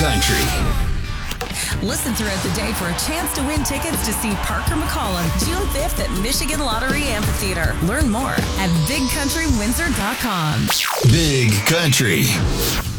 Country. Listen throughout the day for a chance to win tickets to see Parker McCollum June 5th at Michigan Lottery Amphitheater. Learn more at bigcountrywindsor.com. Big Country.